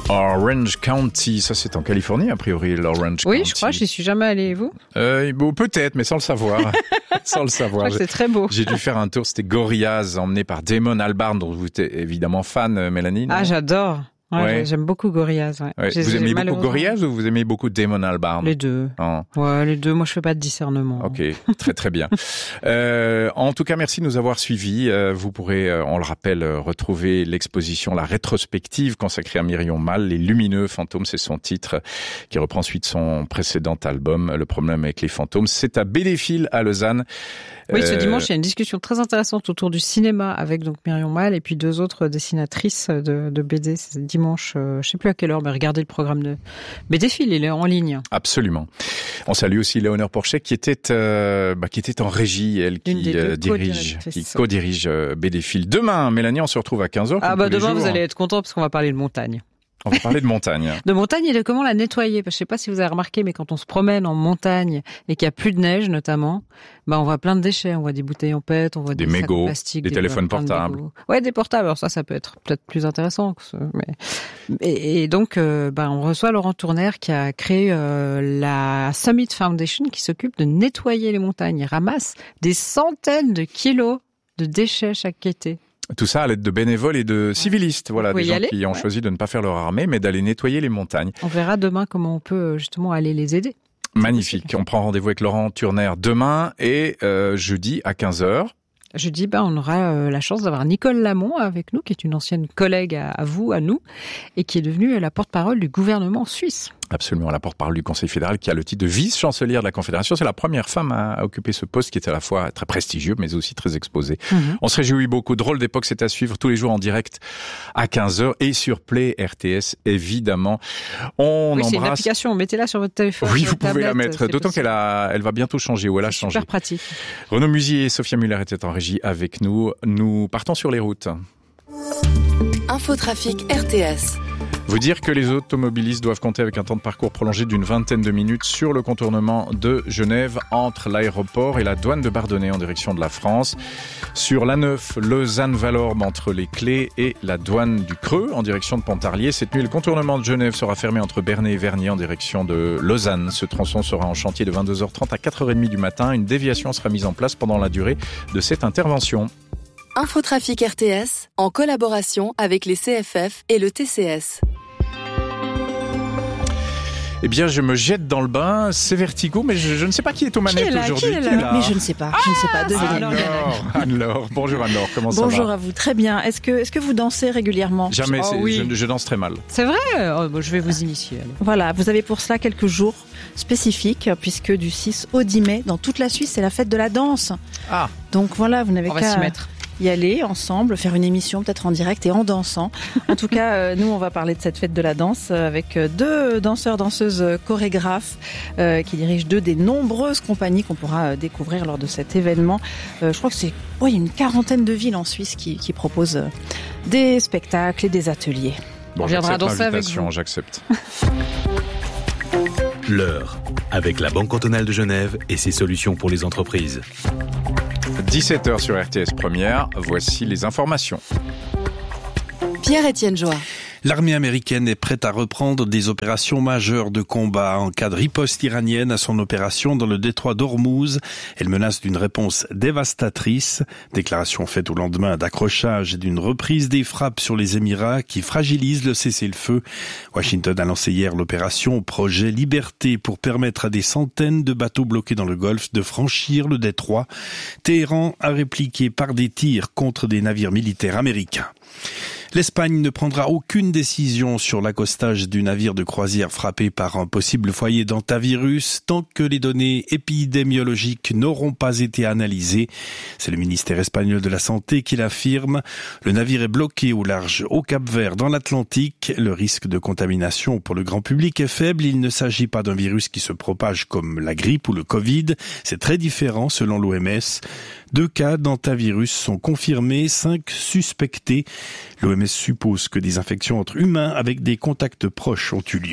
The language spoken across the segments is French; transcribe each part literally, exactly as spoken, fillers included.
Orange County, ça c'est en Californie a priori, l'Orange oui, County. Oui, je crois, j'y suis jamais allée, et vous euh, bon, peut-être, mais sans le savoir. sans le savoir. Je crois que c'est très beau. J'ai dû faire un tour, c'était Gorillaz, emmené par Damon Albarn, dont vous êtes évidemment fan, Mélanie. Non? Ah, j'adore. Ouais, ouais. J'aime beaucoup Gorillaz. Ouais. Ouais. Vous aimez beaucoup Gorillaz ou vous aimez beaucoup Damon Albarn? Les deux. Oh. Ouais, les deux. Moi, je fais pas de discernement. Ok, très très bien. euh, en tout cas, merci de nous avoir suivis. Euh, vous pourrez, euh, on le rappelle, euh, retrouver l'exposition, la rétrospective consacrée à Myrion Mal, Les Lumineux Fantômes, c'est son titre, qui reprend suite son précédent album, Le Problème avec les fantômes. C'est à Bédéphile à Lausanne. Oui, ce dimanche, il y a une discussion très intéressante autour du cinéma avec donc Myrion Mal et puis deux autres dessinatrices de, de B D. C'est dimanche, euh, je sais plus à quelle heure, mais regardez le programme de Bédéphile, il est en ligne. Absolument. On salue aussi Léonore Porchet qui était euh, bah, qui était en régie, elle qui euh, dirige, qui co-dirige euh, Bédéphile. Demain, Mélanie, on se retrouve à quinze heures. Ah bah demain, vous allez être content parce qu'on va parler de montagne. On va parler de montagne. De montagne et de comment la nettoyer. Parce que je sais pas si vous avez remarqué, mais quand on se promène en montagne et qu'il y a plus de neige, notamment, bah on voit plein de déchets. On voit des bouteilles en pète, on voit des, des mégots, plastiques, des, des téléphones portables. Ouais, des portables. Alors ça, ça peut être peut-être plus intéressant. Mais et, et donc, euh, bah on reçoit Laurent Tourner qui a créé euh, la Summit Foundation qui s'occupe de nettoyer les montagnes. Il ramasse des centaines de kilos de déchets chaque été. Tout ça à l'aide de bénévoles et de civilistes, voilà, des gens aller, qui ont ouais. choisi de ne pas faire leur armée, mais d'aller nettoyer les montagnes. On verra demain comment on peut justement aller les aider. Magnifique. On prend rendez-vous avec Laurent Tourner demain et euh, jeudi à quinze heures. Jeudi, ben, on aura euh, la chance d'avoir Nicole Lamont avec nous, qui est une ancienne collègue à, à vous, à nous, et qui est devenue la porte-parole du gouvernement suisse. Absolument, la porte-parole du Conseil fédéral qui a le titre de vice-chancelière de la Confédération. C'est la première femme à occuper ce poste qui est à la fois très prestigieux mais aussi très exposé. Mm-hmm. On se réjouit beaucoup. Drôle d'époque, c'est à suivre tous les jours en direct à quinze heures et sur Play R T S, évidemment. On oui, embrasse... c'est une application. Mettez-la sur votre téléphone. Oui, vous tablette, pouvez la mettre. D'autant possible. qu'elle a, elle va bientôt changer ou elle a c'est changé. Super pratique. Renaud Musier et Sophia Muller étaient en régie avec nous. Nous partons sur les routes. Infotrafic R T S. Vous dire que les automobilistes doivent compter avec un temps de parcours prolongé d'une vingtaine de minutes sur le contournement de Genève entre l'aéroport et la douane de Bardonnay en direction de la France. Sur l'A neuf, Lausanne-Valorbe entre les Clés et la douane du Creux en direction de Pontarlier. Cette nuit, le contournement de Genève sera fermé entre Bernay et Vernier en direction de Lausanne. Ce tronçon sera en chantier de vingt-deux heures trente à quatre heures trente du matin. Une déviation sera mise en place pendant la durée de cette intervention. Infotrafic R T S, en collaboration avec les C F F et le T C S. Eh bien, je me jette dans le bain, c'est Vertigo, mais je, je ne sais pas qui est aux manettes aujourd'hui. Qui est là, qui est là Mais je ne sais pas, je ne sais pas. Ah, Anne-Laure, Anne-Laure, bonjour Anne-Laure, comment ça va? Bonjour à vous, très bien. Est-ce que, est-ce que vous dansez régulièrement? Jamais, oh, oui. je, je danse très mal. C'est vrai oh, bon, je vais vous initier. Allez. Voilà, vous avez pour cela quelques jours spécifiques, puisque du six au dix mai, dans toute la Suisse, c'est la fête de la danse. Ah. Donc voilà, vous n'avez On qu'à... va s'y mettre. Y aller ensemble, faire une émission peut-être en direct et en dansant. En tout cas, euh, nous, on va parler de cette fête de la danse avec deux danseurs, danseuses, chorégraphes euh, qui dirigent deux des nombreuses compagnies qu'on pourra découvrir lors de cet événement. Euh, je crois que c'est oui, une quarantaine de villes en Suisse qui, qui proposent des spectacles et des ateliers. Bon, on viendra danser avec vous. J'accepte. L'heure, avec la Banque cantonale de Genève et ses solutions pour les entreprises. dix-sept heures sur R T S Première, voici les informations. Pierre-Étienne Joie. L'armée américaine est prête à reprendre des opérations majeures de combat en cas de riposte iranienne à son opération dans le détroit d'Ormuz. Elle menace d'une réponse dévastatrice. Déclaration faite au lendemain d'accrochage et d'une reprise des frappes sur les Émirats qui fragilise le cessez-le-feu. Washington a lancé hier l'opération Projet Liberté pour permettre à des centaines de bateaux bloqués dans le Golfe de franchir le détroit. Téhéran a répliqué par des tirs contre des navires militaires américains. L'Espagne ne prendra aucune décision sur l'accostage du navire de croisière frappé par un possible foyer d'hantavirus tant que les données épidémiologiques n'auront pas été analysées. C'est le ministère espagnol de la Santé qui l'affirme. Le navire est bloqué au large au Cap-Vert dans l'Atlantique. Le risque de contamination pour le grand public est faible. Il ne s'agit pas d'un virus qui se propage comme la grippe ou le Covid. C'est très différent selon l'O M S. Deux cas d'hantavirus sont confirmés, cinq suspectés. L'O M S suppose que des infections entre humains avec des contacts proches ont eu lieu.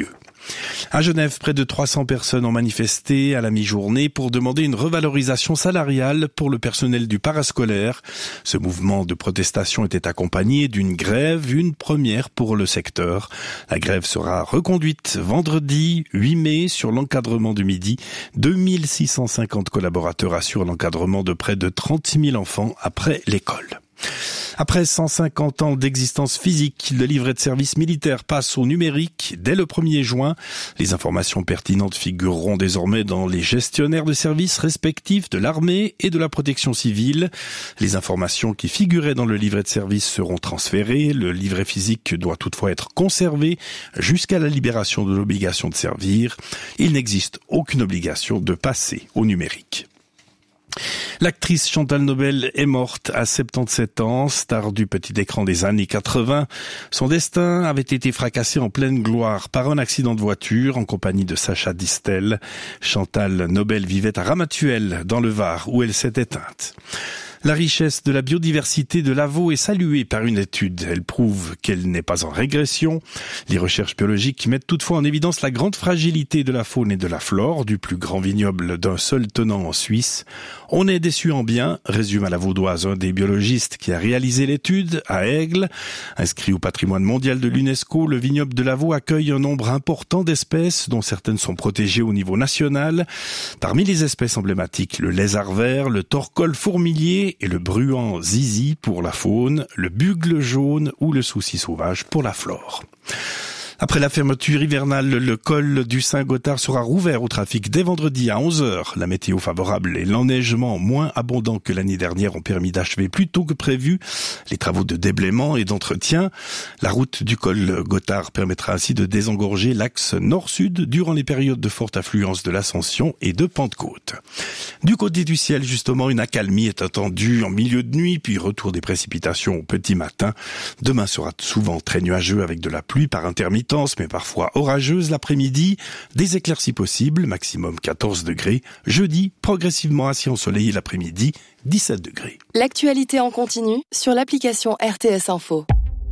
À Genève, près de trois cents personnes ont manifesté à la mi-journée pour demander une revalorisation salariale pour le personnel du parascolaire. Ce mouvement de protestation était accompagné d'une grève, une première pour le secteur. La grève sera reconduite vendredi huit mai sur l'encadrement du midi. deux mille six cent cinquante collaborateurs assurent l'encadrement de près de trente mille enfants après l'école. Après cent cinquante ans d'existence physique, le livret de service militaire passe au numérique dès le premier juin. Les informations pertinentes figureront désormais dans les gestionnaires de services respectifs de l'armée et de la protection civile. Les informations qui figuraient dans le livret de service seront transférées. Le livret physique doit toutefois être conservé jusqu'à la libération de l'obligation de servir. Il n'existe aucune obligation de passer au numérique. L'actrice Chantal Nobel est morte à soixante-dix-sept ans, star du petit écran des années quatre-vingts. Son destin avait été fracassé en pleine gloire par un accident de voiture en compagnie de Sacha Distel. Chantal Nobel vivait à Ramatuelle, dans le Var, où elle s'est éteinte. La richesse de la biodiversité de Lavaux est saluée par une étude. Elle prouve qu'elle n'est pas en régression. Les recherches biologiques mettent toutefois en évidence la grande fragilité de la faune et de la flore du plus grand vignoble d'un seul tenant en Suisse. On est déçu en bien, résume à la Vaudoise un des biologistes qui a réalisé l'étude à Aigle. Inscrit au patrimoine mondial de l'UNESCO, le vignoble de Lavaux accueille un nombre important d'espèces dont certaines sont protégées au niveau national. Parmi les espèces emblématiques, le lézard vert, le torcol fourmilier et le bruant zizi pour la faune, le bugle jaune ou le souci sauvage pour la flore. Après la fermeture hivernale, le col du Saint-Gothard sera rouvert au trafic dès vendredi à onze heures. La météo favorable et l'enneigement moins abondant que l'année dernière ont permis d'achever plus tôt que prévu les travaux de déblaiement et d'entretien. La route du col Gothard permettra ainsi de désengorger l'axe nord-sud durant les périodes de forte affluence de l'Ascension et de Pentecôte. Du côté du ciel, justement, une accalmie est attendue en milieu de nuit, puis retour des précipitations au petit matin. Demain sera souvent très nuageux avec de la pluie par intermittence, mais parfois orageuse l'après-midi. Des éclaircies possibles, maximum quatorze degrés. Jeudi, progressivement assez ensoleillé l'après-midi, dix-sept degrés. L'actualité en continu sur l'application R T S Info.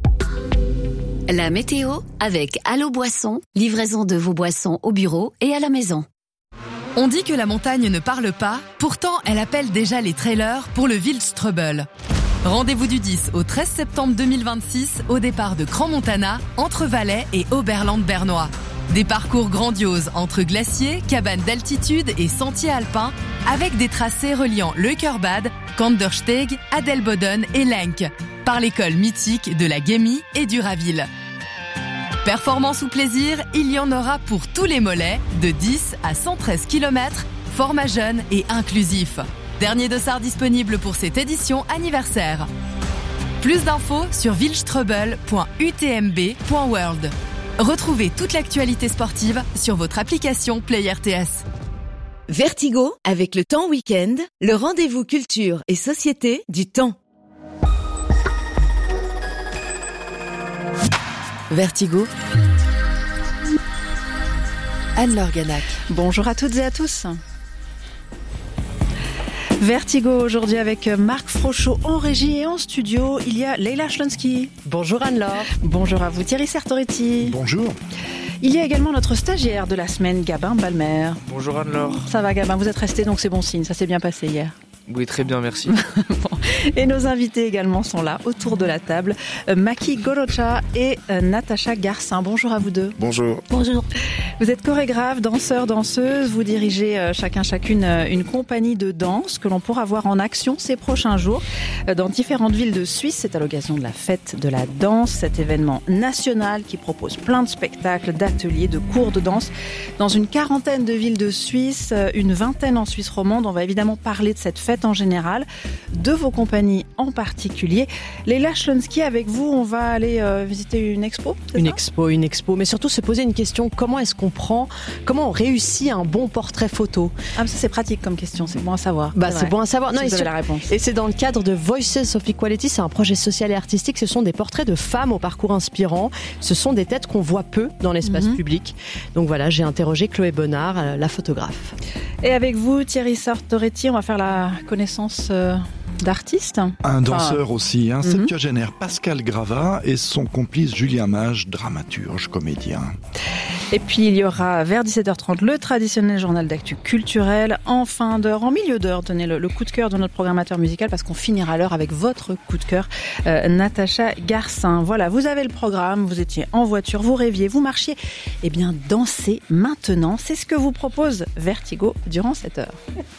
La météo avec Allo Boisson, livraison de vos boissons au bureau et à la maison. On dit que la montagne ne parle pas, pourtant elle appelle déjà les trailers pour le Wildstrubel. Rendez-vous du dix au treize septembre deux mille vingt-six au départ de Crans-Montana, entre Valais et Oberland-Bernois. Des parcours grandioses entre glaciers, cabanes d'altitude et sentiers alpins, avec des tracés reliant Leukerbad, Kandersteg, Adelboden et Lenk, par l'école mythique de la Gemmi et du Raville. Performance ou plaisir, il y en aura pour tous les mollets, de dix à cent treize kilomètres, format jeune et inclusif. Dernier dossard disponible pour cette édition anniversaire. Plus d'infos sur wildstrubel point u t m b point world. Retrouvez toute l'actualité sportive sur votre application Play R T S. Vertigo, avec le temps week-end, le rendez-vous culture et société du temps. Vertigo, Anne-Laure Ganac. Bonjour à toutes et à tous. Vertigo aujourd'hui avec Marc Frochot en régie et en studio. Il y a Leila Schlonsky. Bonjour Anne-Laure. Bonjour à vous Thierry Sertoretti. Bonjour. Il y a également notre stagiaire de la semaine, Gabin Balmer. Bonjour Anne-Laure. Ça va Gabin, vous êtes resté donc c'est bon signe, ça s'est bien passé hier. Oui, très bien, merci. Bon. Et nos invités également sont là, autour de la table. Euh, Maki Gorocha et euh, Natacha Garcin. Bonjour à vous deux. Bonjour. Bonjour. Vous êtes chorégraphe, danseur, danseuse. Vous dirigez euh, chacun, chacune euh, une compagnie de danse que l'on pourra voir en action ces prochains jours euh, dans différentes villes de Suisse. C'est à l'occasion de la fête de la danse, cet événement national qui propose plein de spectacles, d'ateliers, de cours de danse dans une quarantaine de villes de Suisse, euh, une vingtaine en Suisse romande. On va évidemment parler de cette fête en général, de vos compagnies en particulier. Leila Schlonsky, avec vous, on va aller euh, visiter une expo, c'est Une ça expo, une expo, mais surtout se poser une question, comment est-ce qu'on prend, comment on réussit un bon portrait photo? Ah, ça c'est pratique comme question, c'est bon à savoir. Bah, c'est, c'est bon à savoir. Si non, vous et, avez sur... la réponse. Et c'est dans le cadre de Voices of Equality, c'est un projet social et artistique, ce sont des portraits de femmes au parcours inspirant, ce sont des têtes qu'on voit peu dans l'espace mm-hmm. public. Donc voilà, j'ai interrogé Chloé Bonnard, la photographe. Et avec vous, Thierry Sertoretti, on va faire la connaissance euh, d'artistes. Un danseur enfin, aussi, un mm-hmm. septuagénaire, Pascal Grava, et son complice Julien Mage, dramaturge, comédien. Et puis il y aura vers dix-sept heures trente le traditionnel journal d'actu culturel. En fin d'heure, en milieu d'heure, tenez le, le coup de cœur de notre programmateur musical parce qu'on finira l'heure avec votre coup de cœur, euh, Natacha Garcin. Voilà, vous avez le programme, vous étiez en voiture, vous rêviez, vous marchiez. Eh bien, dansez maintenant. C'est ce que vous propose Vertigo durant cette heure.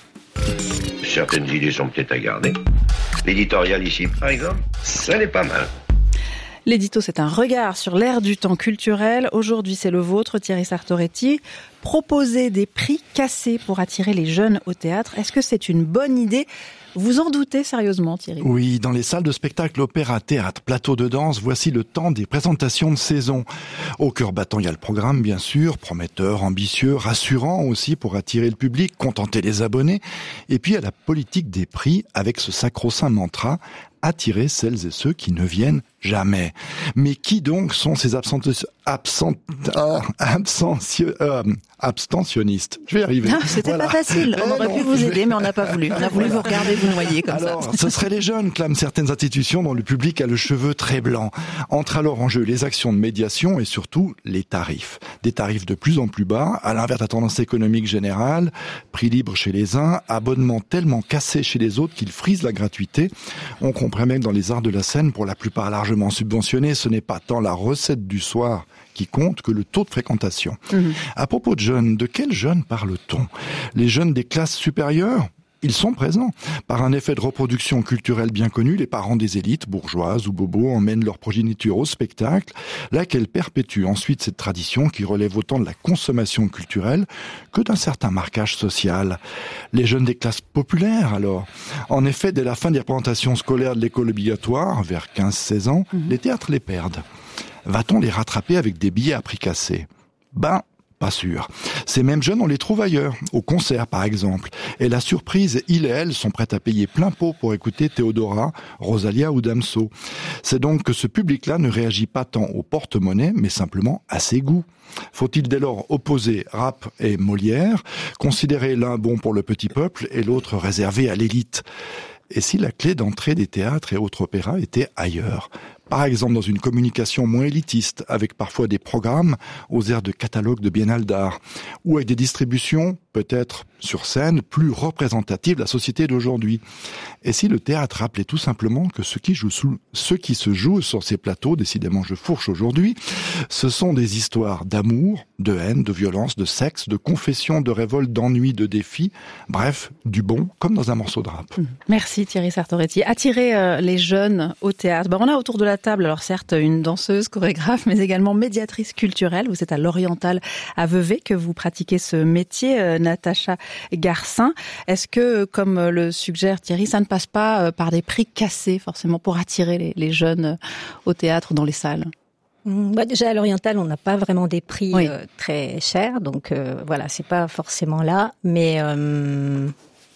Certaines idées sont peut-être à garder. L'éditorial ici, par exemple, ça n'est pas mal. L'édito, c'est un regard sur l'ère du temps culturel. Aujourd'hui, c'est le vôtre, Thierry Sartoretti. Proposer des prix cassés pour attirer les jeunes au théâtre. Est-ce que c'est une bonne idée ? Vous en doutez sérieusement, Thierry ? Oui, dans les salles de spectacle, opéra, théâtre, plateau de danse, voici le temps des présentations de saison. Au cœur battant, il y a le programme, bien sûr, prometteur, ambitieux, rassurant aussi pour attirer le public, contenter les abonnés. Et puis, il y a la politique des prix avec ce sacro-saint mantra, attirer celles et ceux qui ne viennent jamais. Mais qui donc sont ces absent... absent... ah, absentio... euh, abstentionnistes ? Je vais y arriver. Non, c'était voilà. Pas facile. On eh aurait non, pu vous aider, vais... mais on n'a pas voulu. On a voulu voilà. Vous regarder, vous noyer comme alors, ça. Ce seraient les jeunes, clament certaines institutions dont le public a le cheveu très blanc. Entrent alors en jeu les actions de médiation et surtout les tarifs. Des tarifs de plus en plus bas, à l'inverse de la tendance économique générale, prix libre chez les uns, abonnements tellement cassés chez les autres qu'ils frisent la gratuité. On comprend même que dans les arts de la scène, pour la plupart largement subventionnés, ce n'est pas tant la recette du soir qui compte que le taux de fréquentation. Mmh. À propos de jeunes, de quels jeunes parle-t-on ? Les jeunes des classes supérieures ? Ils sont présents. Par un effet de reproduction culturelle bien connu, les parents des élites, bourgeoises ou bobos, emmènent leur progéniture au spectacle, laquelle perpétue ensuite cette tradition qui relève autant de la consommation culturelle que d'un certain marquage social. Les jeunes des classes populaires, alors. En effet, dès la fin des représentations scolaires de l'école obligatoire, vers quinze seize ans, mmh. les théâtres les perdent. Va-t-on les rattraper avec des billets à prix cassés ? Ben, pas sûr. Ces mêmes jeunes, on les trouve ailleurs, au concert par exemple. Et la surprise, ils et elles sont prêts à payer plein pot pour écouter Théodora, Rosalia ou Damso. C'est donc que ce public-là ne réagit pas tant au porte-monnaie, mais simplement à ses goûts. Faut-il dès lors opposer rap et Molière, considérer l'un bon pour le petit peuple et l'autre réservé à l'élite ? Et si la clé d'entrée des théâtres et autres opéras était ailleurs ? Par exemple dans une communication moins élitiste, avec parfois des programmes aux airs de catalogue de biennale d'art, ou avec des distributions, peut-être sur scène, plus représentatives de la société d'aujourd'hui. Et si le théâtre rappelait tout simplement que ce qui, joue sous, ce qui se joue sur ces plateaux, décidément je fourche aujourd'hui, ce sont des histoires d'amour, de haine, de violence, de sexe, de confession, de révolte, d'ennui, de défi, bref, du bon, comme dans un morceau de rap. Merci Thierry Sartoretti. Attirer euh, les jeunes au théâtre. Ben, on a autour de la table, alors certes, une danseuse, chorégraphe, mais également médiatrice culturelle. Vous êtes à l'Oriental à Vevey que vous pratiquez ce métier, euh, Natacha Garcin. Est-ce que, comme le suggère Thierry, ça ne passe pas euh, par des prix cassés, forcément, pour attirer les, les jeunes euh, au théâtre, dans les salles ? Bah déjà à l'Oriental, on n'a pas vraiment des prix oui. euh, très chers, donc euh, voilà, c'est pas forcément là, mais euh,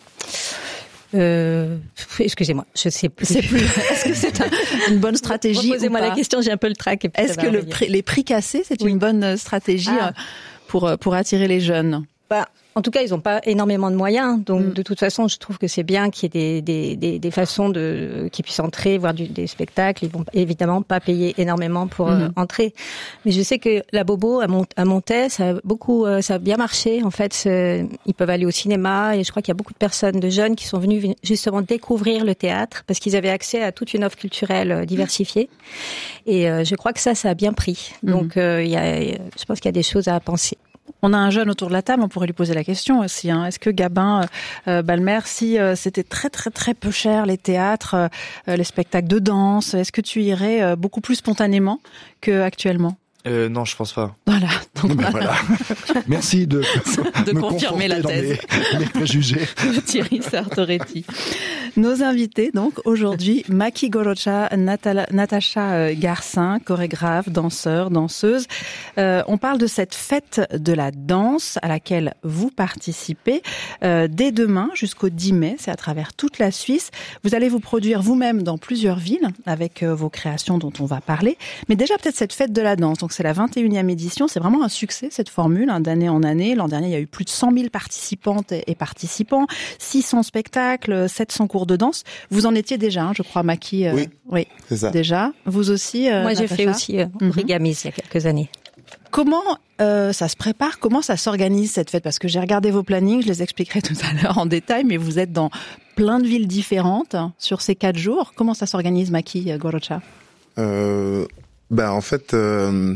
euh, excusez-moi, je sais plus. C'est plus. Est-ce que c'est un, une bonne stratégie ? Posez-moi la question, j'ai un peu le trac. Et puis Est-ce que le prix, les prix cassés, c'est oui. une bonne stratégie ah. pour pour attirer les jeunes ? Bah, en tout cas, ils n'ont pas énormément de moyens, donc mmh. de toute façon, je trouve que c'est bien qu'il y ait des, des, des, des façons de qu'ils puissent entrer, voir du, des spectacles. Ils vont évidemment pas payer énormément pour mmh. euh, entrer, mais je sais que la Bobo à, Mont, à Montaix, ça a beaucoup, euh, ça a bien marché. En fait, ils peuvent aller au cinéma et je crois qu'il y a beaucoup de personnes, de jeunes, qui sont venus justement découvrir le théâtre parce qu'ils avaient accès à toute une offre culturelle diversifiée. Et euh, je crois que ça, ça a bien pris. Mmh. Donc, euh, il y a, je pense qu'il y a des choses à penser. On a un jeune autour de la table, on pourrait lui poser la question aussi. Hein. Est-ce que Gabin euh, Balmer, si euh, c'était très très très peu cher les théâtres, euh, les spectacles de danse, est-ce que tu irais euh, beaucoup plus spontanément qu'actuellement ? Euh, non, je pense pas. Voilà. Donc, ben voilà. Merci de, de me confirmer la thèse. Mes, mes préjugés. Thierry Sartoretti. Nos invités, donc, aujourd'hui, Maki Gorocha, Natala, Natacha Garcin, chorégraphe, danseur, danseuse. Euh, on parle de cette fête de la danse à laquelle vous participez euh, dès demain jusqu'au dix mai. C'est à travers toute la Suisse. Vous allez vous produire vous-même dans plusieurs villes avec euh, vos créations dont on va parler. Mais déjà, peut-être cette fête de la danse. Donc, c'est la vingt et unième édition. C'est vraiment un succès, cette formule, hein, d'année en année. L'an dernier, il y a eu plus de cent mille participantes et participants, six cents spectacles, sept cents cours de danse. Vous en étiez déjà, hein, je crois, Maki. Euh, oui, oui, c'est ça. Déjà. Vous aussi, euh, Moi, Natacha? j'ai fait aussi euh, Origamis il y a quelques années. Comment euh, ça se prépare? Comment ça s'organise cette fête? Parce que j'ai regardé vos plannings, je les expliquerai tout à l'heure en détail, mais vous êtes dans plein de villes différentes sur ces quatre jours. Comment ça s'organise, Maki Gorocha? euh, Ben en fait, euh,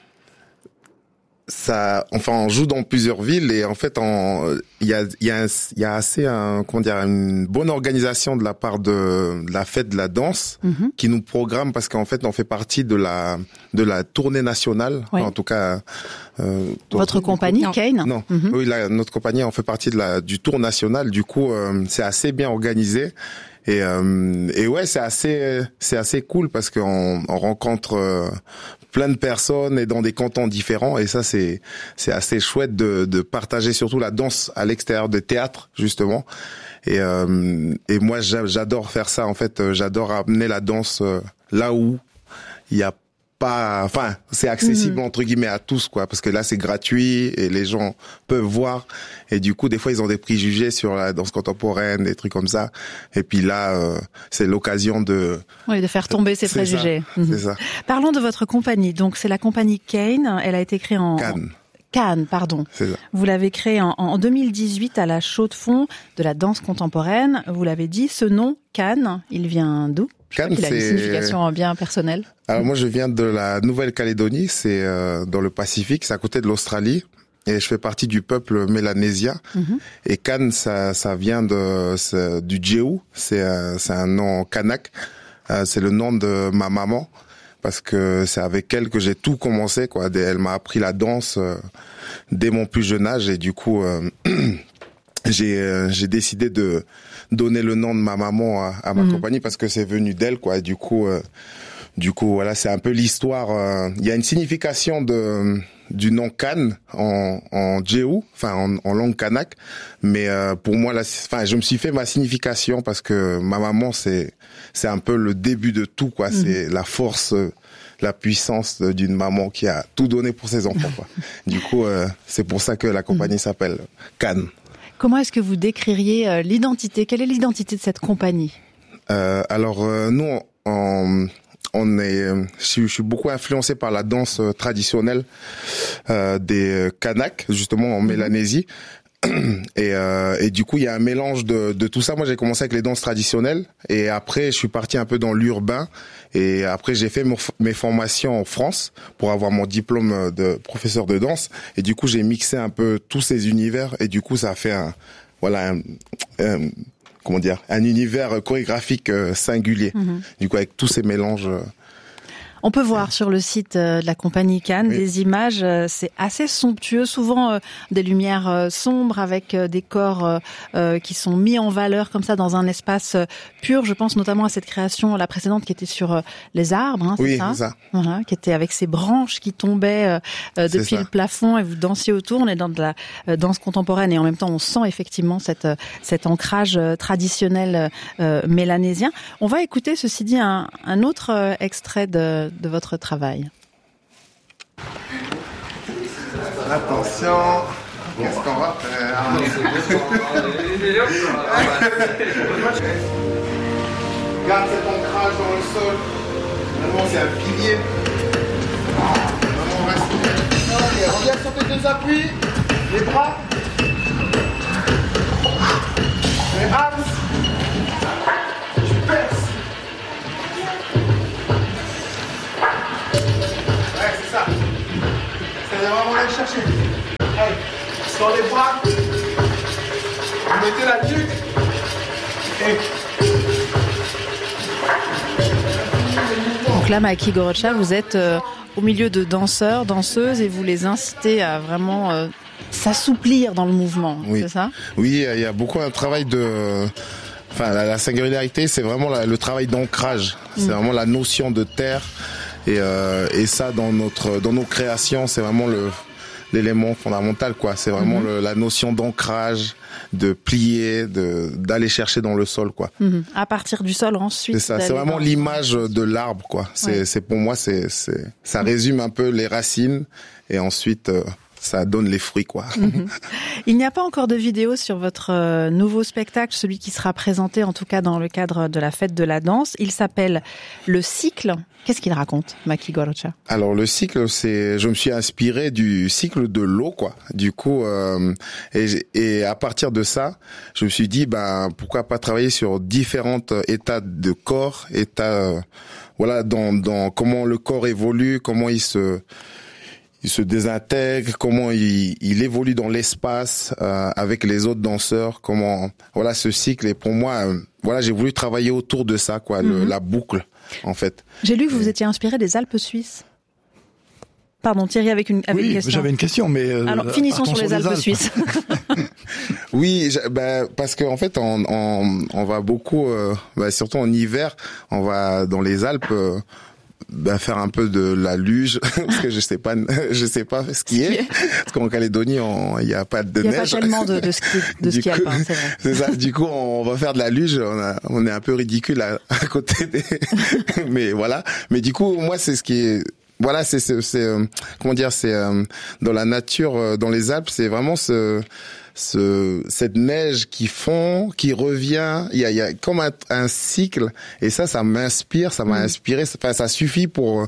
ça, enfin, on joue dans plusieurs villes et en fait, il y a, il y a, il y a assez, un, comment dire, une bonne organisation de la part de, de la fête de la danse mm-hmm. qui nous programme parce qu'en fait, on fait partie de la, de la tournée nationale, oui. en tout cas. Euh, Votre compagnie, Kane? Non, mm-hmm. oui, là, notre compagnie, on fait partie de la, du tour national. Du coup, euh, c'est assez bien organisé. Et, euh, et ouais, c'est assez, c'est assez cool parce qu'on on rencontre euh, plein de personnes et dans des cantons différents. Et ça, c'est, c'est assez chouette de, de partager surtout la danse à l'extérieur des théâtres, justement. Et, euh, et moi, j'adore faire ça. En fait, j'adore amener la danse là où il y a pas, enfin, c'est accessible mmh. entre guillemets à tous, quoi, parce que là c'est gratuit et les gens peuvent voir. Et du coup, des fois, ils ont des préjugés sur la danse contemporaine, des trucs comme ça. Et puis là, euh, c'est l'occasion de oui, de faire tomber ces c'est préjugés. Ça, mmh. C'est ça. Parlons de votre compagnie. Donc, c'est la compagnie Kane. Elle a été créée en Cannes. Cannes, pardon. C'est ça. Vous l'avez créée en, en deux mille dix-huit à la Chaux-de-Fonds de la danse contemporaine. Vous l'avez dit. Ce nom, Cannes, il vient d'où? Je Cannes, crois qu'il a c'est... une signification bien personnelle. Alors moi, je viens de la Nouvelle-Calédonie, c'est euh, dans le Pacifique, c'est à côté de l'Australie, et je fais partie du peuple mélanésien. Mm-hmm. Et Cannes, ça, ça vient de du Djeou, c'est euh, c'est un nom kanak, euh, c'est le nom de ma maman, parce que c'est avec elle que j'ai tout commencé, quoi. Elle m'a appris la danse euh, dès mon plus jeune âge, et du coup, euh, j'ai euh, j'ai décidé de donner le nom de ma maman à, à ma mmh. compagnie parce que c'est venu d'elle, quoi. Et du coup, euh, du coup, voilà, c'est un peu l'histoire. Euh, il y a une signification de du nom Cannes en en djeou, enfin en, en langue kanak, mais euh, pour moi, la, enfin, je me suis fait ma signification parce que ma maman, c'est c'est un peu le début de tout, quoi. Mmh. C'est la force, la puissance d'une maman qui a tout donné pour ses enfants, quoi. Du coup, euh, c'est pour ça que la compagnie mmh. s'appelle Cannes. Comment est-ce que vous décririez euh, l'identité? Quelle est l'identité de cette compagnie? euh, Alors, euh, nous, on, on est, je, je suis beaucoup influencé par la danse traditionnelle euh, des Kanaks, justement en Mélanésie. Et, euh, et du coup, il y a un mélange de, de tout ça. Moi, j'ai commencé avec les danses traditionnelles et après, je suis parti un peu dans l'urbain. Et après, j'ai fait mes formations en France pour avoir mon diplôme de professeur de danse. Et du coup, j'ai mixé un peu tous ces univers. Et du coup, ça a fait un, voilà, un, un, comment dire, un univers chorégraphique singulier. Mm-hmm. Du coup, avec tous ces mélanges. On peut voir sur le site de la compagnie Cannes oui. des images, c'est assez somptueux, souvent des lumières sombres avec des corps qui sont mis en valeur comme ça dans un espace pur. Je pense notamment à cette création, la précédente qui était sur les arbres, hein, c'est oui, ça, c'est ça. Voilà, qui était avec ces branches qui tombaient depuis le plafond et vous dansiez autour. On est dans de la danse contemporaine et en même temps on sent effectivement cette, cet ancrage traditionnel mélanésien. On va écouter ceci dit un, un autre extrait de de votre travail. Attention, qu'est-ce qu'on va faire? Garde cet ancrage dans le sol. Vraiment, c'est un pilier. Vraiment, on reste. Ok, reviens sur tes deux appuis. Les bras. Les armes. Tu perces. C'est vraiment aller chercher. Allez, sur les bras, vous mettez la nuque et... Donc là, Maki Gorocha, vous êtes euh, au milieu de danseurs, danseuses et vous les incitez à vraiment euh, s'assouplir dans le mouvement, oui. C'est ça? Oui, il y a beaucoup un travail de... Enfin, la, la singularité, c'est vraiment la, le travail d'ancrage. C'est mmh. vraiment la notion de terre. Et, euh, et ça, dans notre, dans nos créations, c'est vraiment le, l'élément fondamental, quoi. C'est vraiment mmh. le, la notion d'ancrage, de plier, de, d'aller chercher dans le sol, quoi. Mmh. À partir du sol, ensuite. C'est ça. C'est vraiment dans... l'image de l'arbre, quoi. C'est, ouais. c'est pour moi, c'est, c'est, ça résume un peu les racines et ensuite, euh, ça donne les fruits, quoi. Mm-hmm. Il n'y a pas encore de vidéo sur votre euh, nouveau spectacle, celui qui sera présenté en tout cas dans le cadre de la fête de la danse. Il s'appelle Le Cycle. Qu'est-ce qu'il raconte, Maki Gorocha? Alors le cycle, c'est, je me suis inspiré du cycle de l'eau, quoi. Du coup, euh, et, et à partir de ça, je me suis dit, ben pourquoi pas travailler sur différents états de corps, états, euh, voilà, dans, dans comment le corps évolue, comment il se il se désintègre, comment il, il évolue dans l'espace euh, avec les autres danseurs, comment voilà ce cycle. Et pour moi, euh, voilà, j'ai voulu travailler autour de ça, quoi, mm-hmm. le, la boucle, en fait. J'ai lu que vous vous étiez inspiré des Alpes suisses. Pardon, Thierry, avec une, avec oui, une question. J'avais une question, mais euh, alors finissons sur les Alpes, Alpes suisses. Oui, ben parce qu'en en fait, on, on, on va beaucoup, euh, bah, surtout en hiver, on va dans les Alpes. Euh, Ben faire un peu de la luge parce que je sais pas je sais pas skier parce qu'en Calédonie il y a pas de neige. Il y a neige. pas tellement de, de ski de ski alpin, c'est vrai. C'est ça. Du coup on va faire de la luge, on, a, on est un peu ridicule à, à côté des mais voilà. Mais du coup moi c'est ce qui est voilà c'est c'est, c'est euh, comment dire c'est euh, dans la nature euh, dans les Alpes c'est vraiment ce Ce, cette neige qui fond, qui revient, il y a, il y a comme un, un cycle, et ça, ça m'inspire, ça m'a mmh. inspiré, enfin, ça suffit pour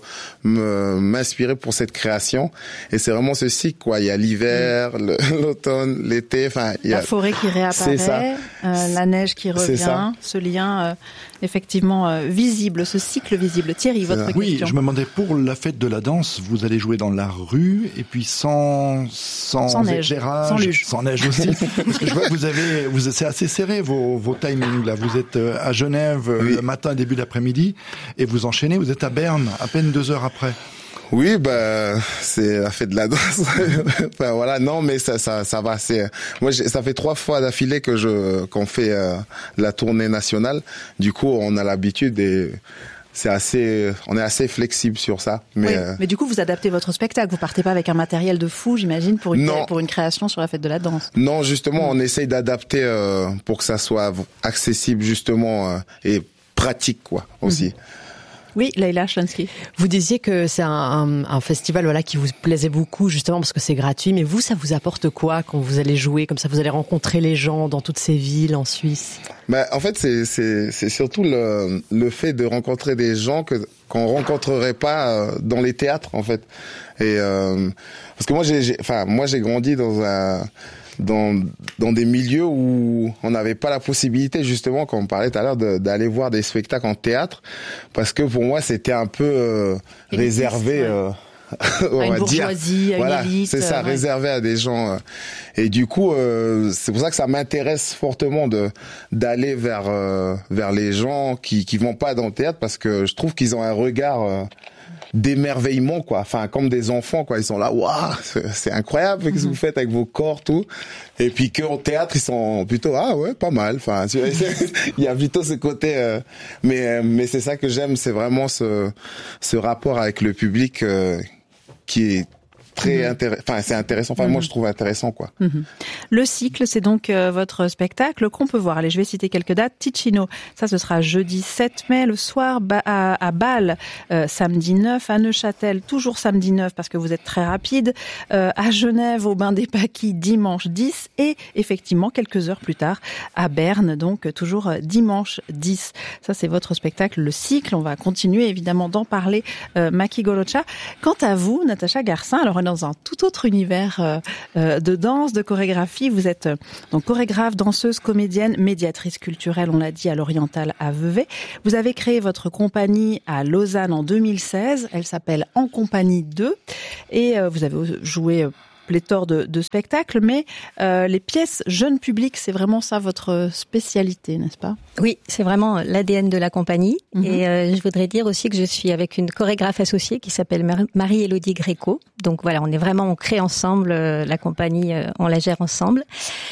me, m'inspirer pour cette création, et c'est vraiment ce cycle, quoi. Il y a l'hiver, mmh. le, l'automne, l'été, enfin, il y a... La forêt qui réapparaît, euh, la neige qui revient, ce lien, euh, effectivement, euh, visible, ce cycle visible. Thierry, votre question. Oui, je me demandais, pour la fête de la danse, vous allez jouer dans la rue, et puis sans, sans, sans neige, éclairage, sans luge. Sans neige aussi. Parce que je vois que vous avez, vous, c'est assez serré vos, vos timings là. Vous êtes à Genève oui. le matin, début d'après-midi, et vous enchaînez. Vous êtes à Berne à peine deux heures après. Oui, bah c'est la fête de la danse. Enfin voilà, non, mais ça, ça, ça va. C'est moi, j'ai, ça fait trois fois d'affilée que je qu'on fait euh, la tournée nationale. Du coup, on a l'habitude et c'est assez, on est assez flexible sur ça. Mais, oui, euh... mais du coup, vous adaptez votre spectacle. Vous partez pas avec un matériel de fou, j'imagine, pour une, non. pour une création sur la fête de la danse. Non, justement, mmh. on essaye d'adapter euh, pour que ça soit accessible, justement, euh, et pratique, quoi, aussi. Mmh. Oui, Leïla Chlansky. Vous disiez que c'est un, un, un festival voilà qui vous plaisait beaucoup justement parce que c'est gratuit. Mais vous, ça vous apporte quoi quand vous allez jouer comme ça? Vous allez rencontrer les gens dans toutes ces villes en Suisse. Bah, en fait, c'est c'est c'est surtout le le fait de rencontrer des gens que qu'on rencontrerait pas dans les théâtres en fait. Et euh, parce que moi j'ai enfin moi j'ai grandi dans un dans dans des milieux où on n'avait pas la possibilité justement, comme on parlait tout à l'heure, de, d'aller voir des spectacles en théâtre, parce que pour moi c'était un peu euh, réservé euh, on à une va bourgeoisie, dire. à Voilà, une élite, c'est ça, euh, ouais. réservé à des gens. Euh, et du coup, euh, c'est pour ça que ça m'intéresse fortement de d'aller vers euh, vers les gens qui qui vont pas dans le théâtre, parce que je trouve qu'ils ont un regard euh, d'émerveillement, quoi. Enfin, comme des enfants, quoi. Ils sont là, waouh, c'est incroyable ce que vous faites avec vos corps, tout. Et puis qu'au théâtre, ils sont plutôt, ah ouais, pas mal. Enfin, il y a plutôt ce côté. Euh, mais mais c'est ça que j'aime, c'est vraiment ce ce rapport avec le public euh, qui est très mmh. intéressant. Enfin, c'est intéressant. Enfin, mmh. moi, je trouve intéressant, quoi. Mmh. Le cycle, c'est donc euh, votre spectacle qu'on peut voir. Allez, je vais citer quelques dates. Ticino, ça, ce sera jeudi sept mai, le soir, ba- à, à Bâle, euh, samedi neuf, à Neuchâtel, toujours samedi neuf, parce que vous êtes très rapide, euh, à Genève, au Bain des Paquis, dimanche dix, et effectivement, quelques heures plus tard, à Berne, donc toujours dimanche dix. Ça, c'est votre spectacle, le cycle. On va continuer, évidemment, d'en parler, euh, Maki Gorocha. Quant à vous, Natacha Garcin, alors on est dans un tout autre univers euh, euh, de danse, de chorégraphie. Vous êtes euh, donc chorégraphe, danseuse, comédienne, médiatrice culturelle, on l'a dit, à l'Oriental à Vevey. Vous avez créé votre compagnie à Lausanne en deux mille seize. Elle s'appelle En Compagnie deux. Et euh, vous avez joué euh, pléthore de, de spectacles, mais euh, les pièces jeunes publics, c'est vraiment ça votre spécialité, n'est-ce pas? Oui, c'est vraiment l'A D N de la compagnie. Mm-hmm. Et euh, je voudrais dire aussi que je suis avec une chorégraphe associée qui s'appelle Marie-Élodie Gréco. Donc voilà, on est vraiment, on crée ensemble euh, la compagnie, euh, on la gère ensemble.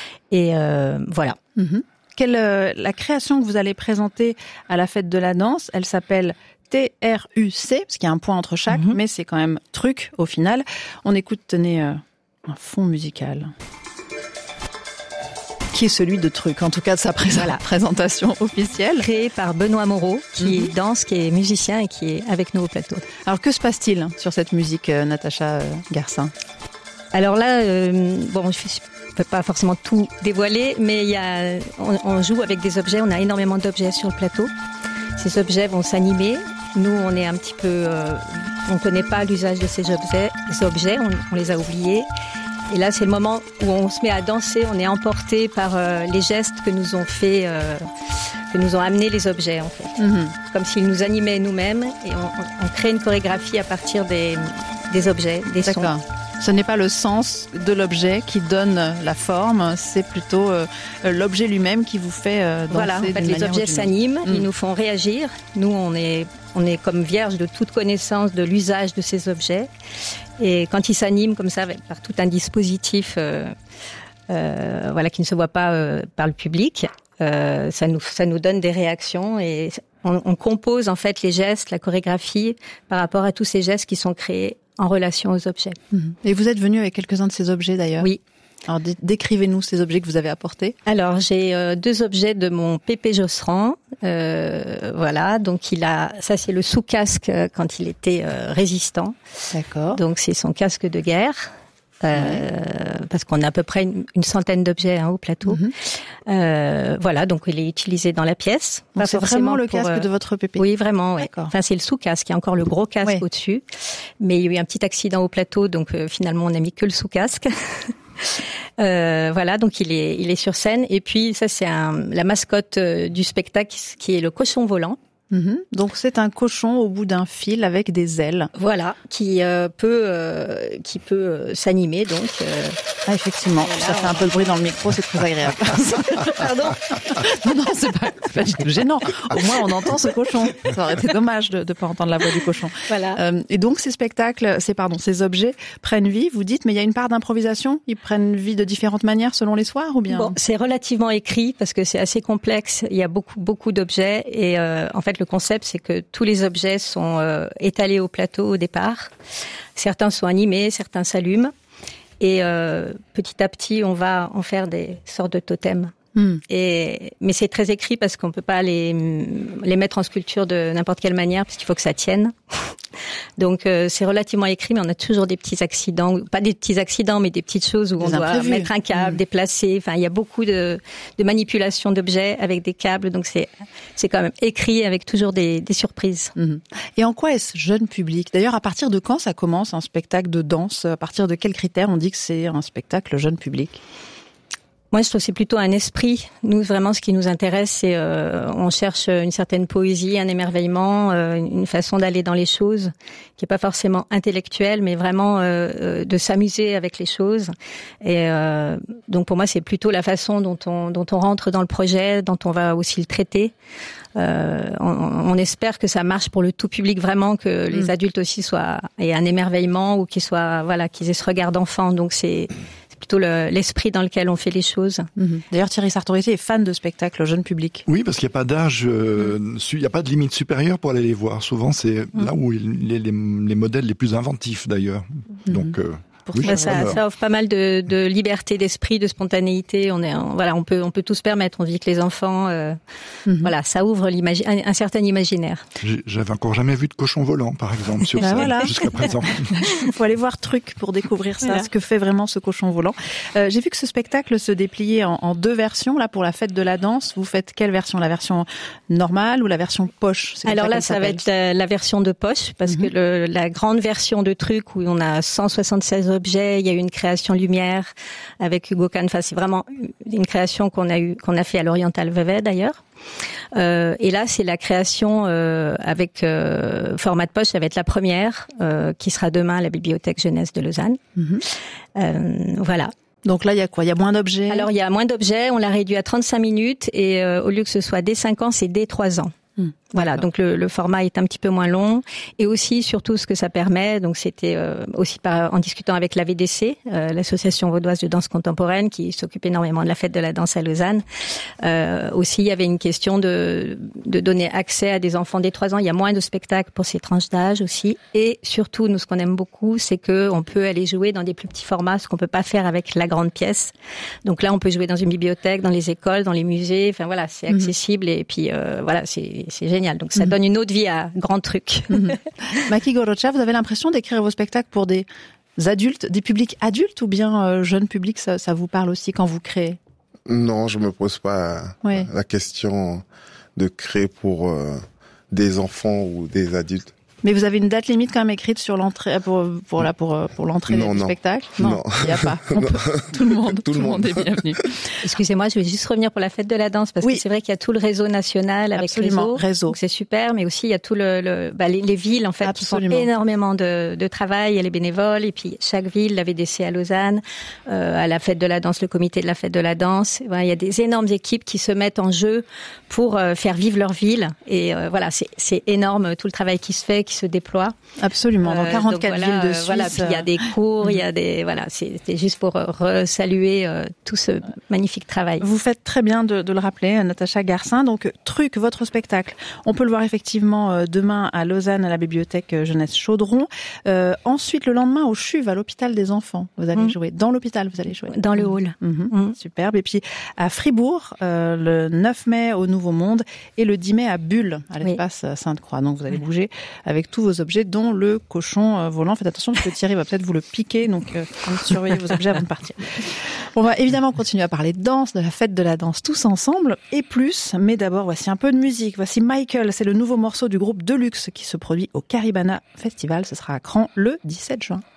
Et euh, voilà. Mm-hmm. Quelle, euh, la création que vous allez présenter à la fête de la danse, elle s'appelle T R U C, parce qu'il y a un point entre chaque, mm-hmm. mais c'est quand même truc au final. On écoute, tenez, euh, un fond musical qui est celui de Truc, en tout cas de sa pré- voilà. présentation officielle. Créé par Benoît Moreau, qui mm-hmm. danse, qui est musicien et qui est avec nous au plateau. Alors que se passe-t-il sur cette musique, euh, Natacha euh, Garcin? Alors là, euh, bon, je ne peux pas forcément tout dévoiler, mais il y a, on, on joue avec des objets, on a énormément d'objets sur le plateau. Ces objets vont s'animer. Nous, on est un petit peu, euh, on ne connaît pas l'usage de ces objets, ces objets on, on les a oubliés. Et là, c'est le moment où on se met à danser, on est emporté par euh, les gestes que nous ont fait, euh, que nous ont amené les objets, en fait. Mm-hmm. Comme s'ils nous animaient nous-mêmes, et on, on crée une chorégraphie à partir des, des objets, des sons. D'accord. Ce n'est pas le sens de l'objet qui donne la forme, c'est plutôt euh, l'objet lui-même qui vous fait euh, danser. Voilà, en fait, les objets s'animent, mmh. ils nous font réagir. Nous, on est, on est comme vierges de toute connaissance de l'usage de ces objets. Et quand ils s'animent comme ça, par tout un dispositif euh, euh, voilà, qui ne se voit pas euh, par le public, euh, ça, nous, ça nous donne des réactions et on, on compose en fait les gestes, la chorégraphie par rapport à tous ces gestes qui sont créés en relation aux objets. Et vous êtes venu avec quelques-uns de ces objets d'ailleurs. Oui. Alors décrivez-nous ces objets que vous avez apportés. Alors j'ai euh, deux objets de mon Pépé Josserand. Euh, voilà, donc il a, ça c'est le sous-casque quand il était euh, résistant. D'accord. Donc c'est son casque de guerre. Euh, ouais. Parce qu'on a à peu près une, une centaine d'objets hein, au plateau. Mm-hmm. Euh, voilà, donc il est utilisé dans la pièce. Donc c'est vraiment le pour, casque euh... de votre pépé. Oui, vraiment. Ouais. Enfin, c'est le sous-casque. Il y a encore le gros casque ouais. au-dessus, mais il y a eu un petit accident au plateau, donc euh, finalement on n'a mis que le sous-casque. euh, voilà, donc il est il est sur scène. Et puis ça c'est un, la mascotte euh, du spectacle qui est le cochon volant. Mmh. Donc c'est un cochon au bout d'un fil avec des ailes. Voilà, qui euh, peut euh, qui peut euh, s'animer donc. Euh... Ah effectivement, là, ça fait un peu de bruit dans le micro, c'est très agréable. Pardon. Non non, c'est pas, c'est pas du tout gênant. Au moins on entend ce cochon. Ça aurait été dommage de ne pas entendre la voix du cochon. Voilà. Euh, et donc ces spectacles, ces pardon, ces objets prennent vie. Vous dites, mais il y a une part d'improvisation. Ils prennent vie de différentes manières selon les soirs ou bien? Bon, c'est relativement écrit parce que c'est assez complexe. Il y a beaucoup beaucoup d'objets et euh, en fait le concept, c'est que tous les objets sont euh, étalés au plateau au départ. Certains sont animés, certains s'allument. Et euh, petit à petit, on va en faire des sortes de totems. Mm. Et, mais c'est très écrit parce qu'on peut pas les, les mettre en sculpture de n'importe quelle manière parce qu'il faut que ça tienne. Donc euh, c'est relativement écrit, mais on a toujours des petits accidents, pas des petits accidents, mais des petites choses où des on imprévus. Doit mettre un câble, mmh. déplacer. Enfin, il y a beaucoup de, de manipulation d'objets avec des câbles, donc c'est c'est quand même écrit avec toujours des, des surprises. Mmh. Et en quoi est-ce jeune public? D'ailleurs, à partir de quand ça commence un spectacle de danse? À partir de quels critères on dit que c'est un spectacle jeune public? Moi, je trouve que c'est plutôt un esprit. Nous, vraiment, ce qui nous intéresse, c'est euh, on cherche une certaine poésie, un émerveillement, euh, une façon d'aller dans les choses, qui est pas forcément intellectuelle, mais vraiment euh, de s'amuser avec les choses. Et euh, donc, pour moi, c'est plutôt la façon dont on dont on rentre dans le projet, dont on va aussi le traiter. Euh, on, on espère que ça marche pour le tout public, vraiment, que mmh. les adultes aussi soient aient un émerveillement ou qu'ils soient voilà qu'ils aient ce regard d'enfant. Donc c'est plutôt le, l'esprit dans lequel on fait les choses. Mmh. D'ailleurs, Thierry Sartoriti est fan de spectacles jeune public. Oui, parce qu'il n'y a pas d'âge, euh, mmh. il n'y a pas de limite supérieure pour aller les voir. Souvent, c'est mmh. là où il, les, les, les modèles les plus inventifs, d'ailleurs. Mmh. Donc, euh, oui, ça, ça, ça offre pas mal de, de liberté d'esprit, de spontanéité. On est, en, voilà, on peut, on peut tout se permettre. On vit que les enfants, euh, mm-hmm. voilà, ça ouvre l'imagi- un, un certain imaginaire. J'ai, j'avais encore jamais vu de cochon volant, par exemple, sur scène, voilà. jusqu'à présent. Il faut aller voir Truc pour découvrir ça, voilà. ce que fait vraiment ce cochon volant. Euh, j'ai vu que ce spectacle se dépliait en, en deux versions. Là, pour la fête de la danse, vous faites quelle version? La version normale ou la version poche? C'est Alors là, ça s'appelle. va être euh, la version de poche, parce mm-hmm. que le, la grande version de Truc où on a cent soixante-seize objets, il y a eu une création lumière avec Hugo Kahn. Enfin, c'est vraiment une création qu'on a eu, qu'on a fait à l'Oriental Vevey d'ailleurs. Euh, et là, c'est la création euh, avec euh, format de poche. Ça va être la première euh, qui sera demain à la Bibliothèque Jeunesse de Lausanne. Mm-hmm. Euh, voilà. Donc là, il y a quoi? Il y a moins d'objets? Alors, il y a moins d'objets. On l'a réduit à trente-cinq minutes et euh, au lieu que ce soit dès cinq ans, c'est dès trois ans. Mmh, voilà, d'accord. Donc le, le format est un petit peu moins long et aussi surtout ce que ça permet. Donc c'était euh, aussi par, en discutant avec l'A V D C, euh, l'association vaudoise de danse contemporaine, qui s'occupe énormément de la fête de la danse à Lausanne. Euh, aussi, il y avait une question de, de donner accès à des enfants dès trois ans. Il y a moins de spectacles pour ces tranches d'âge aussi. Et surtout, nous, ce qu'on aime beaucoup, c'est que on peut aller jouer dans des plus petits formats, ce qu'on peut pas faire avec la grande pièce. Donc là, on peut jouer dans une bibliothèque, dans les écoles, dans les musées. Enfin voilà, c'est accessible mmh. et puis euh, voilà, c'est c'est génial. Donc ça mmh. donne une autre vie à Grand Truc. Mmh. Maki Gorocha, vous avez l'impression d'écrire vos spectacles pour des adultes, des publics adultes ou bien euh, jeunes publics, ça, ça vous parle aussi quand vous créez? Non, je me pose pas ouais. la question de créer pour euh, des enfants ou des adultes. Mais vous avez une date limite quand même écrite sur l'entrée pour pour là pour pour l'entrée non, du non. spectacle? Non, il n'y a pas. On peut, tout le monde, tout, tout le monde est bienvenu. Excusez-moi, je vais juste revenir pour la fête de la danse parce oui. que c'est vrai qu'il y a tout le réseau national avec Absolument. réseau, réseau. Donc c'est super, mais aussi il y a tout le, le bah, les, les villes en fait Absolument. qui font énormément de, de travail, il y a les bénévoles et puis chaque ville, la V D C à Lausanne, euh, à la fête de la danse, le comité de la fête de la danse, voilà, il y a des énormes équipes qui se mettent en jeu pour euh, faire vivre leur ville et euh, voilà, c'est c'est énorme tout le travail qui se fait, qui se déploie. Absolument, dans quarante-quatre euh, donc villes voilà, de Suisse. Voilà, puis il y a des cours, il y a des voilà, c'était juste pour saluer euh, tout ce magnifique travail. Vous faites très bien de, de le rappeler, Natacha Garcin. Donc Truc, votre spectacle, on peut le voir effectivement euh, demain à Lausanne à la bibliothèque Jeunesse Chaudron. Euh, ensuite le lendemain au Chuve à l'hôpital des enfants. Vous allez mmh. jouer dans l'hôpital, vous allez jouer dans le hall. Mmh. Mmh. Superbe. Et puis à Fribourg euh, le neuf mai au Nouveau Monde et le dix mai à Bulle à l'espace oui. Sainte-Croix. Donc vous allez bouger avec tous vos objets dont le cochon volant. Faites attention parce que Thierry va peut-être vous le piquer, donc euh, surveillez vos objets avant de partir. On va évidemment continuer à parler de danse, de la fête de la danse tous ensemble et plus, mais d'abord voici un peu de musique. Voici Michael, c'est le nouveau morceau du groupe Deluxe qui se produit au Caribana Festival. Ce sera à Caen le dix-sept juin.